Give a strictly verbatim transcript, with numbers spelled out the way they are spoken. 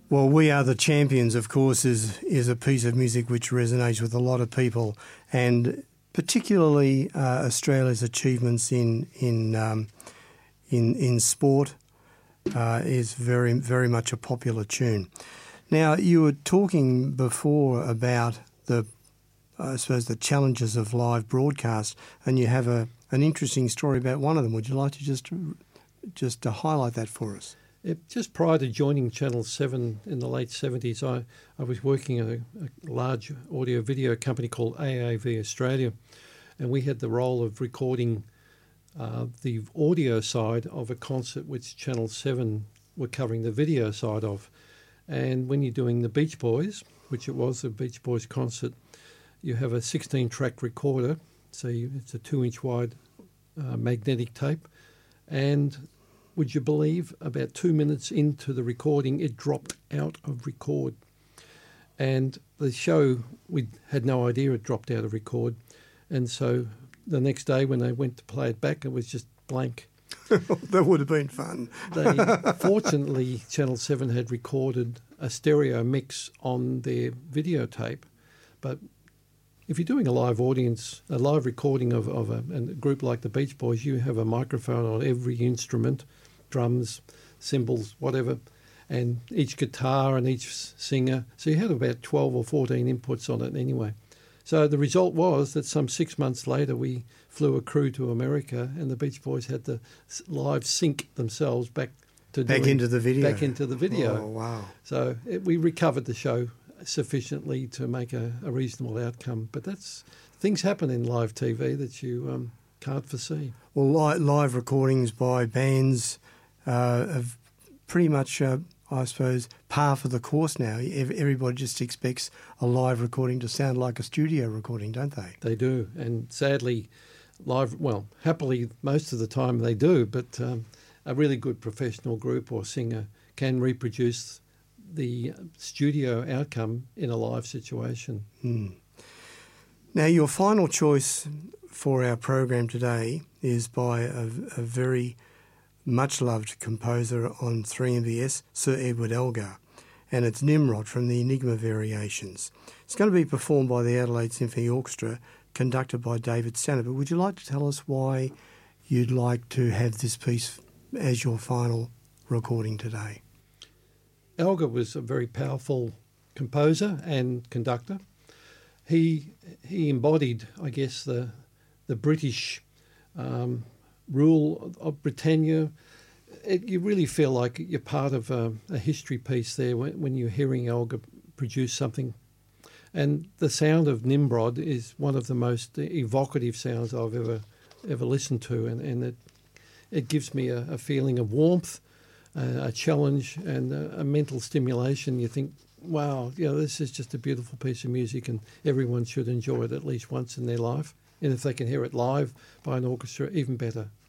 Well, We Are the Champions, of course, is is a piece of music which resonates with a lot of people, and particularly uh, Australia's achievements in in um, in in sport uh, is very very much a popular tune. Now, you were talking before about the, I suppose, the challenges of live broadcast, and you have a an interesting story about one of them. Would you like to just just to highlight that for us? It, just prior to joining Channel seven in the late seventies, I, I was working at a, a large audio-video company called A A V Australia, and we had the role of recording uh, the audio side of a concert which Channel seven were covering the video side of. And when you're doing the Beach Boys, which it was a Beach Boys concert, you have a sixteen-track recorder, so you, it's a two-inch wide uh, magnetic tape, and would you believe, about two minutes into the recording, it dropped out of record. And the show, we had no idea it dropped out of record. And so the next day when they went to play it back, it was just blank. That would have been fun. They, fortunately, Channel seven had recorded a stereo mix on their videotape. But if you're doing a live audience, a live recording of, of a, a group like the Beach Boys, you have a microphone on every instrument, drums, cymbals, whatever, and each guitar and each singer. So you had about twelve or fourteen inputs on it anyway. So the result was that some six months later we flew a crew to America and the Beach Boys had to live sync themselves back to back doing, into the video. Back into the video. Oh, wow. So it, we recovered the show sufficiently to make a, a reasonable outcome. But that's things happen in live T V that you um, can't foresee. Well, li- live recordings by bands uh, have pretty much, uh, I suppose, par for the course now. Everybody just expects a live recording to sound like a studio recording, don't they? They do, and sadly, live, well, happily, most of the time they do, but um, a really good professional group or singer can reproduce the studio outcome in a live situation. Hmm. Now, your final choice for our program today is by a, a very much-loved composer on three M B S, Sir Edward Elgar, and it's Nimrod from the Enigma Variations. It's going to be performed by the Adelaide Symphony Orchestra, conducted by David Stannard. But would you like to tell us why you'd like to have this piece as your final recording today? Elgar was a very powerful composer and conductor. He he embodied, I guess, the the British um, rule of Britannia. It, you really feel like you're part of a, a history piece there when, when you're hearing Elgar produce something. And the sound of Nimrod is one of the most evocative sounds I've ever ever listened to, and, and it it gives me a, a feeling of warmth, uh, a challenge, and a, a mental stimulation. You think, wow, you know, this is just a beautiful piece of music, and everyone should enjoy it at least once in their life. And if they can hear it live by an orchestra, even better.